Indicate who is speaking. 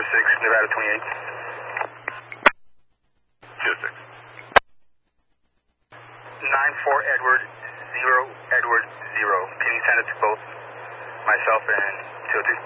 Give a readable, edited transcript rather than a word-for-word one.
Speaker 1: Nevada 28.
Speaker 2: 206.
Speaker 1: 94 Edward 0 Edward 0. Can you send it to both myself and 206?